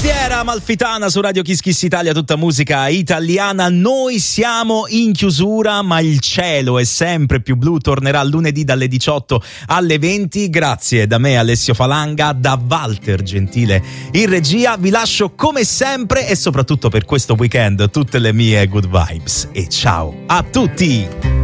Era Amalfitana su Radio Kiss Kiss Italia, tutta musica italiana. Noi siamo in chiusura, ma il cielo è sempre più blu. Tornerà lunedì dalle 18 alle 20. Grazie da me Alessio Falanga, da Walter Gentile in regia. Vi lascio come sempre e soprattutto per questo weekend tutte le mie good vibes e ciao a tutti.